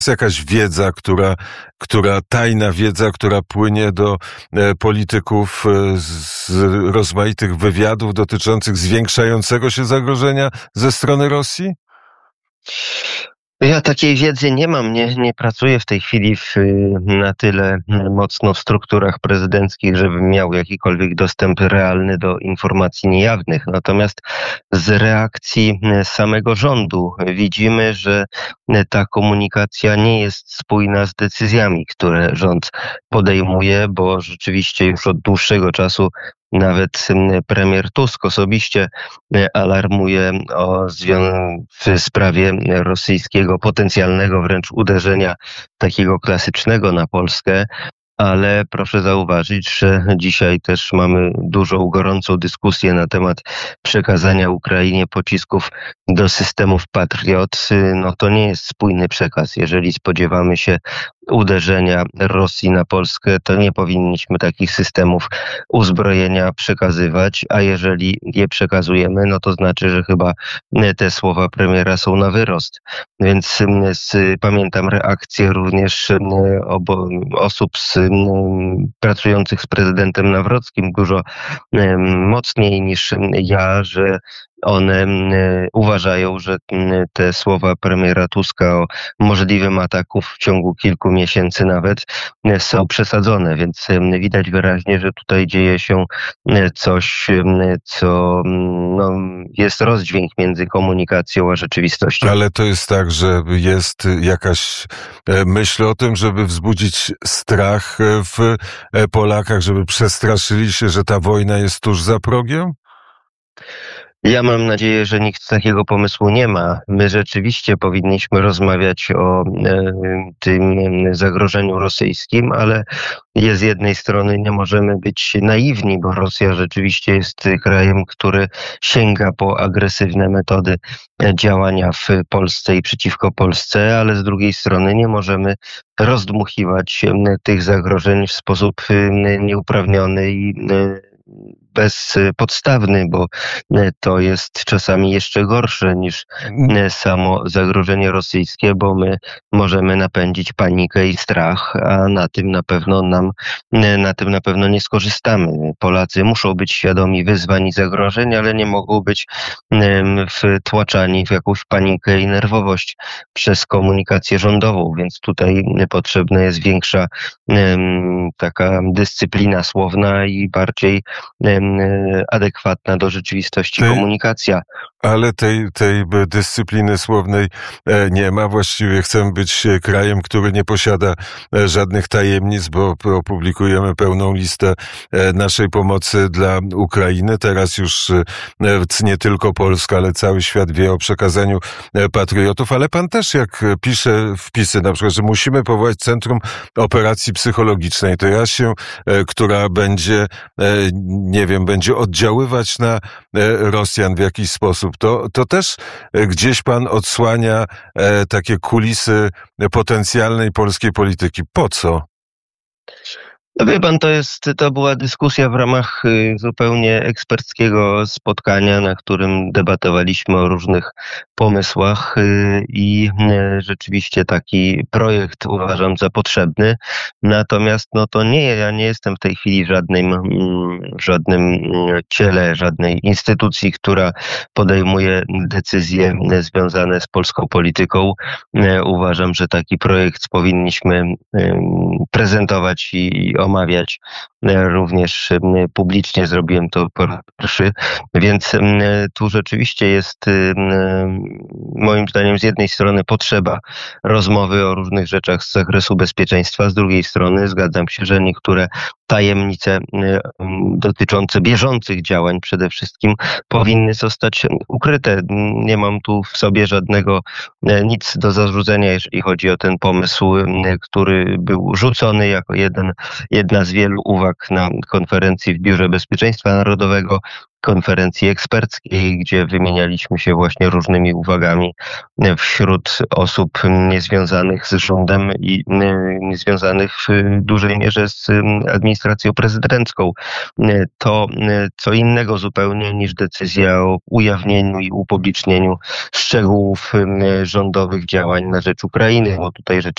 jakaś wiedza, tajna wiedza, która płynie do polityków z rozmaitych wywiadów dotyczących zwiększającego się zagrożenia ze strony Rosji? Ja takiej wiedzy nie mam, nie pracuję w tej chwili na tyle mocno w strukturach prezydenckich, żebym miał jakikolwiek dostęp realny do informacji niejawnych. Natomiast z reakcji samego rządu widzimy, że ta komunikacja nie jest spójna z decyzjami, które rząd podejmuje, bo rzeczywiście już od dłuższego czasu nawet premier Tusk osobiście alarmuje w sprawie rosyjskiego potencjalnego wręcz uderzenia takiego klasycznego na Polskę. Ale proszę zauważyć, że dzisiaj też mamy dużą gorącą dyskusję na temat przekazania Ukrainie pocisków do systemów Patriot. No to nie jest spójny przekaz. Jeżeli spodziewamy się uderzenia Rosji na Polskę, to nie powinniśmy takich systemów uzbrojenia przekazywać, a jeżeli je przekazujemy, no to znaczy, że chyba te słowa premiera są na wyrost. Więc pamiętam reakcję również osób pracujących z prezydentem Nawrockim dużo mocniej niż ja, że one uważają, że te słowa premiera Tuska o możliwym ataku w ciągu kilku miesięcy nawet są przesadzone, więc widać wyraźnie, że tutaj dzieje się coś, co jest rozdźwięk między komunikacją a rzeczywistością. Ale to jest tak, że jest jakaś myśl o tym, żeby wzbudzić strach w Polakach, żeby przestraszyli się, że ta wojna jest tuż za progiem? Ja mam nadzieję, że nikt takiego pomysłu nie ma. My rzeczywiście powinniśmy rozmawiać o tym zagrożeniu rosyjskim, ale z jednej strony nie możemy być naiwni, bo Rosja rzeczywiście jest krajem, który sięga po agresywne metody działania w Polsce i przeciwko Polsce, ale z drugiej strony nie możemy rozdmuchiwać tych zagrożeń w sposób nieuprawniony i bezpodstawny, bo to jest czasami jeszcze gorsze niż samo zagrożenie rosyjskie, bo my możemy napędzić panikę i strach, a na tym na pewno nie skorzystamy. Polacy muszą być świadomi wyzwań i zagrożeń, ale nie mogą być wtłaczani w jakąś panikę i nerwowość przez komunikację rządową, więc tutaj potrzebna jest większa taka dyscyplina słowna i bardziej adekwatna do rzeczywistości komunikacja. Ale tej dyscypliny słownej nie ma. Właściwie chcemy być krajem, który nie posiada żadnych tajemnic, bo opublikujemy pełną listę naszej pomocy dla Ukrainy. Teraz już nie tylko Polska, ale cały świat wie o przekazaniu patriotów. Ale pan też, jak pisze wpisy, na przykład, że musimy powołać Centrum Operacji Psychologicznej, to która będzie, będzie oddziaływać na Rosjan w jakiś sposób. To też gdzieś pan odsłania takie kulisy potencjalnej polskiej polityki. Po co? No wie pan, to była dyskusja w ramach zupełnie eksperckiego spotkania, na którym debatowaliśmy o różnych pomysłach i rzeczywiście taki projekt uważam za potrzebny. Natomiast ja nie jestem w tej chwili w żadnym ciele, żadnej instytucji, która podejmuje decyzje związane z polską polityką. Uważam, że taki projekt powinniśmy prezentować i omawiać również publicznie. Zrobiłem to po raz pierwszy, więc tu rzeczywiście jest moim zdaniem z jednej strony potrzeba rozmowy o różnych rzeczach z zakresu bezpieczeństwa, z drugiej strony zgadzam się, że niektóre tajemnice dotyczące bieżących działań przede wszystkim powinny zostać ukryte. Nie mam tu w sobie nic do zarzucenia, jeżeli chodzi o ten pomysł, który był rzucony jako jedna z wielu uwag na konferencji w Biurze Bezpieczeństwa Narodowego, konferencji eksperckiej, gdzie wymienialiśmy się właśnie różnymi uwagami wśród osób niezwiązanych z rządem i niezwiązanych w dużej mierze z administracją prezydencką. To co innego zupełnie niż decyzja o ujawnieniu i upublicznieniu szczegółów rządowych działań na rzecz Ukrainy, bo tutaj